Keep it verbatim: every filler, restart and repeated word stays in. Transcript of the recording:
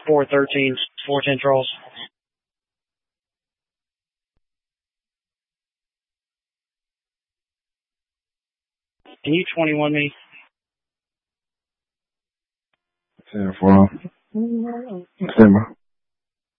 four thirteen, four ten Charles. Can you twenty-one me? ten four. Stand by.